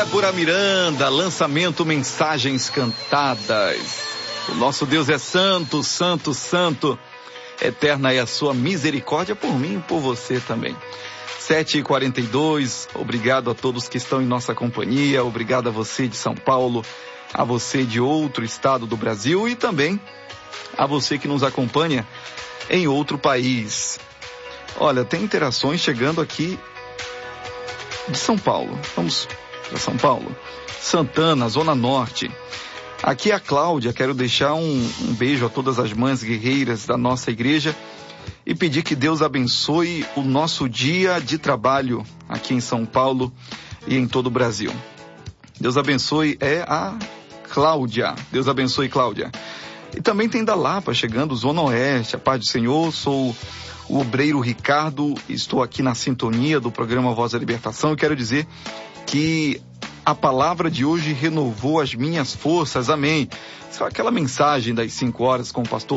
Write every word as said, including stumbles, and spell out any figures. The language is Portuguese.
Débora Miranda, lançamento Mensagens Cantadas. O nosso Deus é santo, santo, santo. Eterna é a sua misericórdia por mim e por você também. sete e quarenta e dois, obrigado a todos que estão em nossa companhia, obrigado a você de São Paulo, a você de outro estado do Brasil e também a você que nos acompanha em outro país. Olha, tem interações chegando aqui de São Paulo. Vamos para São Paulo. Santana, Zona Norte. Aqui é a Cláudia, quero deixar um, um beijo a todas as mães guerreiras da nossa igreja e pedir que Deus abençoe o nosso dia de trabalho aqui em São Paulo e em todo o Brasil. Deus abençoe, é a Cláudia. Deus abençoe, Cláudia. E também tem da Lapa chegando, Zona Oeste, a paz do Senhor, sou o obreiro Ricardo, estou aqui na sintonia do programa Voz da Libertação e quero dizer que a palavra de hoje renovou as minhas forças, amém. Só aquela mensagem das cinco horas com o pastor